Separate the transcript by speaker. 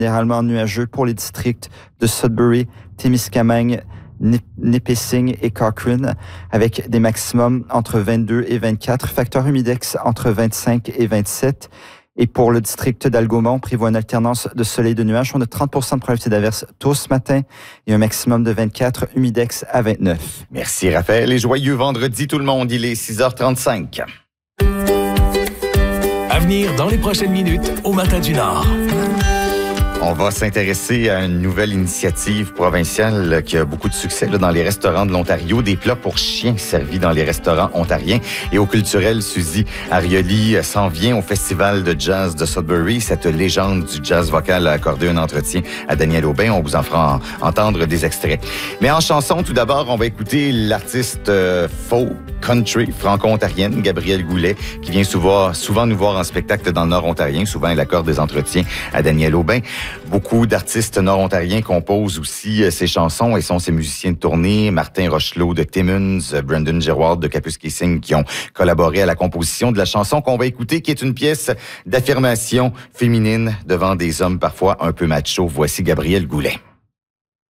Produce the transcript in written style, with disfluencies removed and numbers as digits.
Speaker 1: généralement nuageux pour les districts de Sudbury, Témiscamingue, Nipissing et Cochrane, avec des maximums entre 22 et 24, facteur humidex entre 25 et 27. Et pour le district d'Algoma, on prévoit une alternance de soleil et de nuages. On a 30 de probabilité d'averse tôt ce matin et un maximum de 24, humidex à 29.
Speaker 2: Merci Raphaël et joyeux vendredi tout le monde. Il est 6h35.
Speaker 3: À venir dans les prochaines minutes au Matin du Nord.
Speaker 2: On va s'intéresser à une nouvelle initiative provinciale qui a beaucoup de succès dans les restaurants de l'Ontario, des plats pour chiens servis dans les restaurants ontariens. Et au culturel, Suzy Arioli s'en vient au Festival de jazz de Sudbury. Cette légende du jazz vocal a accordé un entretien à Daniel Aubin. On vous en fera entendre des extraits. Mais en chanson, tout d'abord, on va écouter l'artiste folk country franco-ontarienne, Gabrielle Goulet, qui vient souvent nous voir en spectacle dans le Nord-Ontarien. Souvent, elle accorde des entretiens à Daniel Aubin. Beaucoup d'artistes nord-ontariens composent aussi ses chansons et sont ses musiciens de tournée. Martin Rochelot de Timmins, Brendan Gerwald de Capus Kissing qui ont collaboré à la composition de la chanson qu'on va écouter, qui est une pièce d'affirmation féminine devant des hommes parfois un peu machos. Voici Gabrielle Goulet.